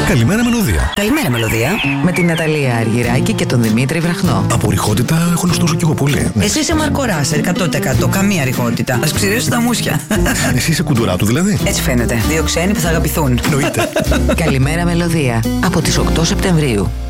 Καλημέρα μελωδία. Καλημέρα μελωδία. Με την Ναταλία Αργυράκη και τον Δημήτρη Βραχνό. Από ρηχότητα έχω ωστόσο κι εγώ πολύ. Εσύ είσαι Μαρκοράς, 100%. Καμία ρηχότητα. Ας ξηρίσω τα μουσια. Εσύ είσαι κουντουράτου δηλαδή. Έτσι φαίνεται. Δύο ξένοι που θα αγαπηθούν. Εννοείται. Καλημέρα μελωδία. Από τις 8 Σεπτεμβρίου.